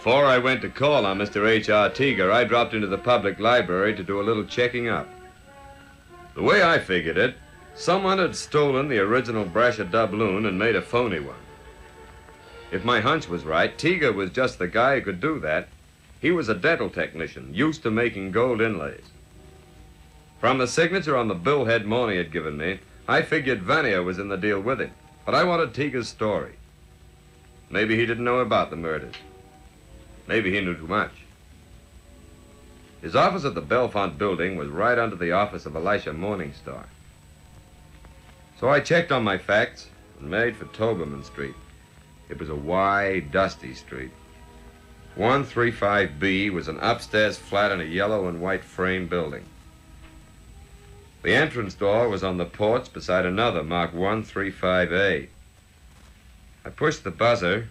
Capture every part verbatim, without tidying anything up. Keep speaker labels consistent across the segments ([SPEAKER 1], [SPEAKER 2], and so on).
[SPEAKER 1] Before I went to call on Mister H R. Teager, I dropped into the public library to do a little checking up. The way I figured it, someone had stolen the original Brasher doubloon and made a phony one. If my hunch was right, Teager was just the guy who could do that. He was a dental technician, used to making gold inlays. From the signature on the billhead Money had given me, I figured Vanier was in the deal with him, but I wanted Teager's story. Maybe he didn't know about the murders. Maybe he knew too much. His office at the Belfont building was right under the office of Elisha Morningstar. So I checked on my facts and made for Toberman Street. It was a wide, dusty street. one thirty-five B was an upstairs flat in a yellow and white frame building. The entrance door was on the porch beside another marked one thirty-five A. I pushed the buzzer,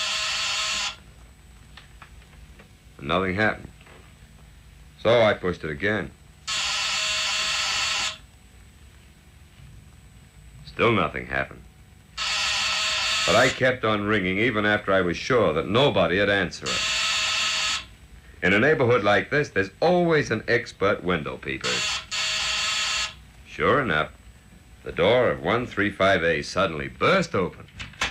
[SPEAKER 1] and nothing happened. So I pushed it again. Still nothing happened. But I kept on ringing even after I was sure that nobody had answered it. In a neighborhood like this, there's always an expert window peeper. Sure enough, the door of one thirty-five A suddenly burst open.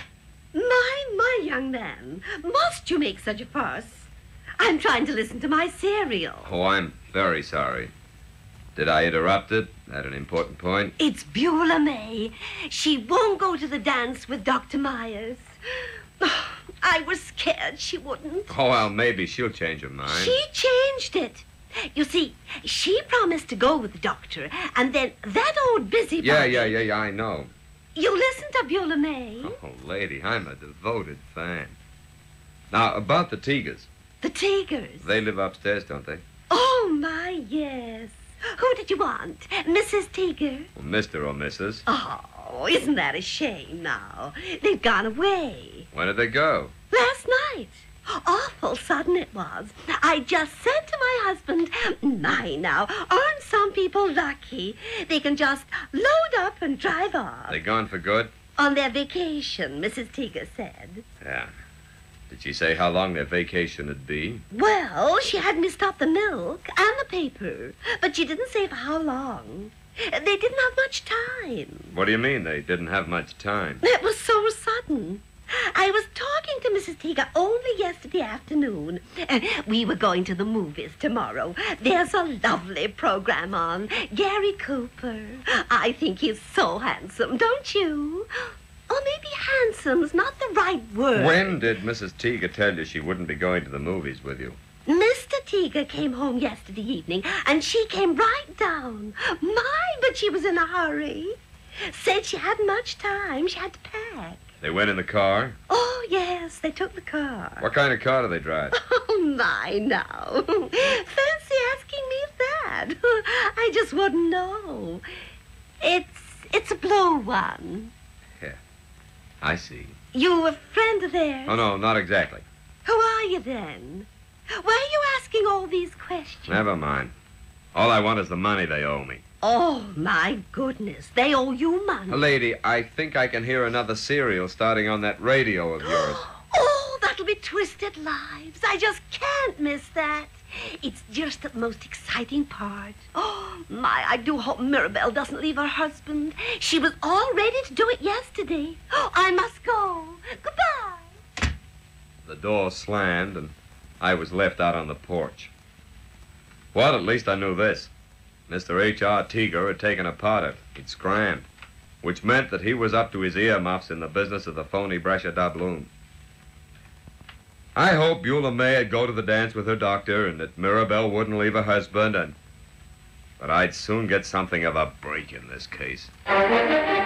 [SPEAKER 2] My, my young man, must you make such a fuss? I'm trying to listen to my serial.
[SPEAKER 1] Oh, I'm very sorry. Did I interrupt it at an important point?
[SPEAKER 2] It's Beulah May. She won't go to the dance with Doctor Myers. Oh, I was scared she wouldn't.
[SPEAKER 1] Oh, well, maybe she'll change her mind.
[SPEAKER 2] She changed it. You see, she promised to go with the doctor, and then that old busybody...
[SPEAKER 1] Yeah, yeah, yeah, yeah, I know.
[SPEAKER 2] You listen to Beulah May?
[SPEAKER 1] Oh, lady, I'm a devoted fan. Now, about the Teagers.
[SPEAKER 2] The Teagers?
[SPEAKER 1] They live upstairs, don't they?
[SPEAKER 2] Oh, my, yes. Who did you want? Missus Teager?
[SPEAKER 1] Well, Mister or Missus
[SPEAKER 2] Oh, isn't that a shame now? They've gone away.
[SPEAKER 1] When did they go?
[SPEAKER 2] Last night. Awful sudden it was. I just said to my husband, my now, aren't some people lucky? They can just load up and drive off.
[SPEAKER 1] They gone for good?
[SPEAKER 2] On their vacation, Missus Teager said.
[SPEAKER 1] Yeah. Did she say how long their vacation would be?
[SPEAKER 2] Well, she had me stop the milk and the paper, but she didn't say for how long. They didn't have much time.
[SPEAKER 1] What do you mean they didn't have much time?
[SPEAKER 2] It was so sudden. I was talking to Missus Teager only yesterday afternoon. Uh, we were going to the movies tomorrow. There's a lovely program on. Gary Cooper. I think he's so handsome, don't you? Or maybe handsome's not the right word.
[SPEAKER 1] When did Missus Teager tell you she wouldn't be going to the movies with you?
[SPEAKER 2] Mister Teager came home yesterday evening, and she came right down. My, but she was in a hurry. Said she hadn't much time. She had to pack.
[SPEAKER 1] They went in the car?
[SPEAKER 2] Oh, yes, they took the car.
[SPEAKER 1] What kind of car do they drive?
[SPEAKER 2] Oh, my, now. Fancy asking me that. I just wouldn't know. It's, it's a blue one.
[SPEAKER 1] Yeah, I see.
[SPEAKER 2] You a friend of theirs?
[SPEAKER 1] Oh, no, not exactly.
[SPEAKER 2] Who are you, then? Why are you asking all these questions?
[SPEAKER 1] Never mind. All I want is the money they owe me.
[SPEAKER 2] Oh, my goodness. They owe you money.
[SPEAKER 1] Lady, I think I can hear another serial starting on that radio of yours.
[SPEAKER 2] Oh, that'll be Twisted Lives. I just can't miss that. It's just the most exciting part. Oh, my, I do hope Mirabelle doesn't leave her husband. She was all ready to do it yesterday. Oh, I must go. Goodbye.
[SPEAKER 1] The door slammed, and I was left out on the porch. Well, at least I knew this. Mister H R. Teager had taken a part. He'd scrammed, which meant that he was up to his earmuffs in the business of the phony Brasher doubloon. I hoped Beulah May would go to the dance with her doctor and that Mirabelle wouldn't leave her husband, and... But I'd soon get something of a break in this case.